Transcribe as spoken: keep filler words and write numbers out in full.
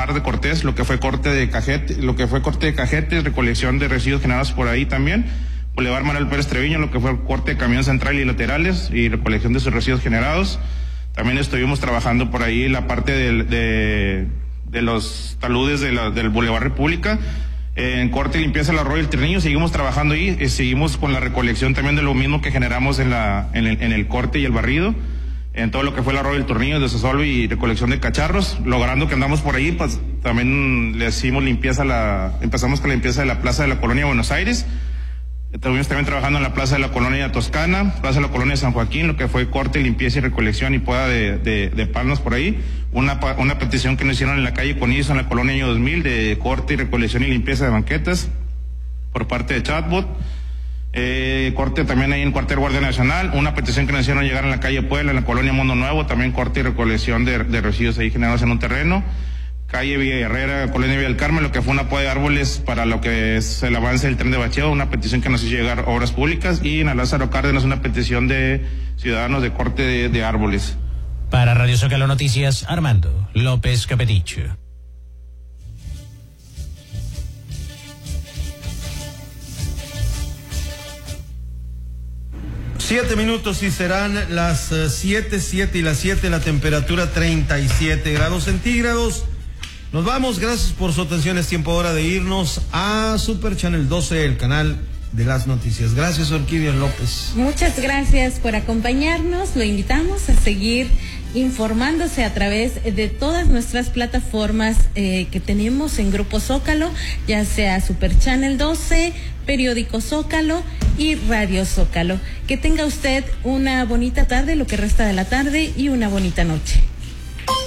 Mar de Cortés, lo que fue corte de cajete, lo que fue corte de cajetes, recolección de residuos generados por ahí también. Boulevard Manuel Pérez Treviño, lo que fue corte de camión central y laterales y recolección de sus residuos generados. También estuvimos trabajando por ahí la parte de, de, de los taludes de la, del Boulevard República. En corte y limpieza del arroyo El Ternillo, seguimos trabajando ahí, y seguimos con la recolección también de lo mismo que generamos en la en el, en el corte y el barrido, en todo lo que fue el arroyo El Tornillo, de Sosolo y recolección de cacharros, logrando que andamos por ahí, pues también le hicimos limpieza a la, empezamos con la limpieza de la plaza de la Colonia Buenos Aires. Estuvimos también trabajando en la plaza de la Colonia Toscana, plaza de la Colonia San Joaquín, lo que fue corte, limpieza y recolección y poda de, de, de palos por ahí. Una, una petición que nos hicieron en la calle Conizo, en la Colonia Año dos mil, de corte y recolección y limpieza de banquetas por parte de Chatbot. Eh, corte también ahí en el cuartel Guardia Nacional. Una petición que nos hicieron llegar en la calle Puebla, en la Colonia Mundo Nuevo, también corte y recolección de, de residuos ahí generados en un terreno. Calle Villa Herrera, Colonia Villa del Carmen, lo que fue una poda de árboles para lo que es el avance del tren de bacheo, una petición que nos hizo llegar Obras Públicas, y en la Lázaro Cárdenas una petición de ciudadanos de corte de, de árboles. Para Radio Zócalo Noticias, Armando López Capeticho. Siete minutos y serán las uh, siete, siete y las siete, la temperatura treinta y siete grados centígrados. Nos vamos, gracias por su atención, es tiempo ahora de irnos a Super Channel doce, el canal de las noticias. Gracias, Orquídea López. Muchas gracias por acompañarnos, lo invitamos a seguir informándose a través de todas nuestras plataformas eh, que tenemos en Grupo Zócalo, ya sea Super Channel doce, Periódico Zócalo y Radio Zócalo. Que tenga usted una bonita tarde, lo que resta de la tarde, y una bonita noche.